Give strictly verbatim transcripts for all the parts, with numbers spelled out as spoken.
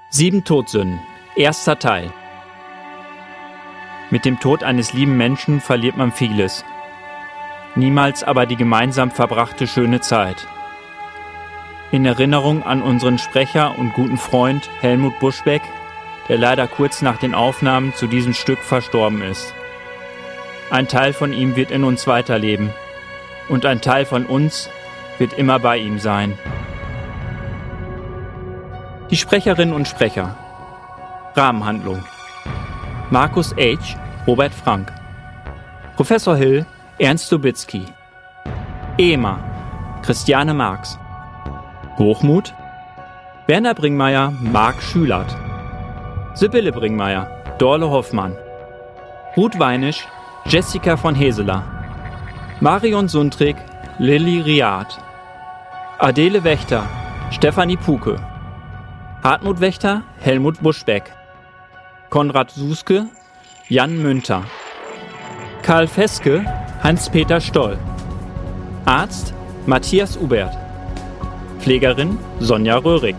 Sieben Todsünden, erster Teil. Mit dem Tod eines lieben Menschen verliert man vieles. Niemals aber die gemeinsam verbrachte schöne Zeit. In Erinnerung an unseren Sprecher und guten Freund Helmut Buschbeck, der leider kurz nach den Aufnahmen zu diesem Stück verstorben ist. Ein Teil von ihm wird in uns weiterleben und ein Teil von uns wird immer bei ihm sein. Die Sprecherinnen und Sprecher. Rahmenhandlung. Markus H., Robert Frank. Professor Hill, Ernst Dubitzky. Ema, Christiane Marx. Hochmut, Werner Bringmeier, Marc Schülert. Sibylle Bringmeier, Dorle Hoffmann. Ruth Weinisch, Jessica von Heseler. Marion Sundrig, Lilly Riad. Adele Wächter, Stefanie Puke. Hartmut Wächter, Helmut Buschbeck. Konrad Suske, Jan Münter. Karl Feske, Hans-Peter Stoll. Arzt, Matthias Ubert. Pflegerin, Sonja Röhrig.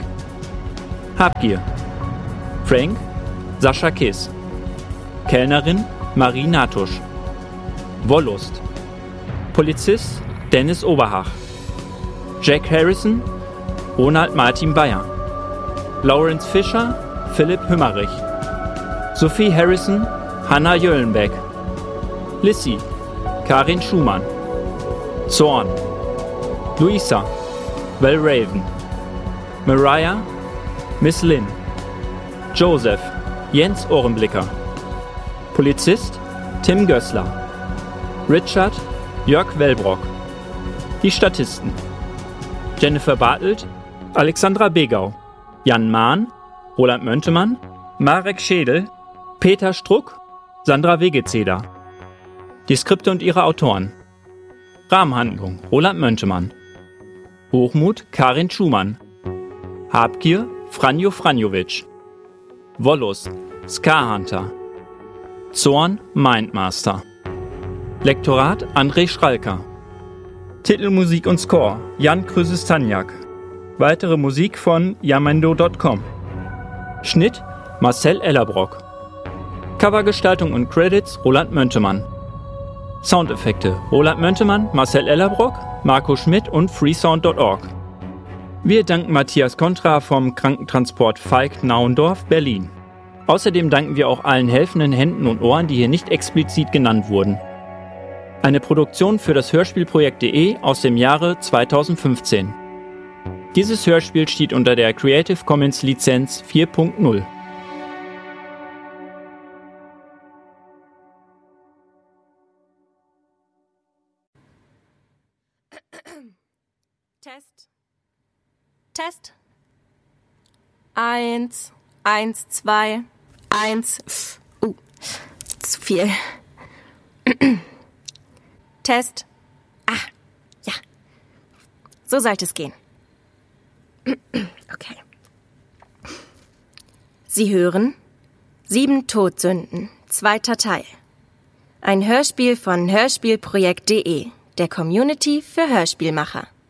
Habgier, Frank, Sascha Kiss. Kellnerin, Marie Natusch. Wollust, Polizist, Dennis Oberhach. Jack Harrison, Ronald Martin Bayer. Lawrence Fischer, Philipp Hümmerich. Sophie Harrison, Hanna Jöllenbeck. Lissy, Karin Schumann. Zorn, Luisa, Val Raven. Mariah, Miss Lynn. Joseph, Jens Ohrenblicker. Polizist, Tim Gößler. Richard, Jörg Wellbrock. Die Statisten: Jennifer Bartelt, Alexandra Begau. Jan Mahn, Roland Möntemann, Marek Schädel, Peter Struck, Sandra Wegezeder. Die Skripte und ihre Autoren. Rahmenhandlung, Roland Möntemann. Hochmut, Karin Schumann. Habgier, Franjo Franjovic. Wollust, Ska Hunter. Zorn, Mindmaster. Lektorat, André Schralker. Titelmusik und Score, Jan Krüses-Tanjak. Weitere Musik von Jamendo Punkt com. Schnitt, Marcel Ellerbrock. Covergestaltung und Credits, Roland Möntemann. Soundeffekte, Roland Möntemann, Marcel Ellerbrock, Marco Schmidt und freesound Punkt org. Wir danken Matthias Kontra vom Krankentransport Falk-Naundorf, Berlin. Außerdem danken wir auch allen helfenden Händen und Ohren, die hier nicht explizit genannt wurden. Eine Produktion für das Hörspielprojekt punkt de aus dem Jahre zweitausendfünfzehn. Dieses Hörspiel steht unter der Creative Commons Lizenz vier Punkt null. Test. Test. Eins, eins, zwei, eins. Uh, zu viel. Test. Ah, ja. So sollte es gehen. Okay. Sie hören Sieben Todsünden, zweiter Teil. Ein Hörspiel von Hörspielprojekt punkt de, der Community für Hörspielmacher.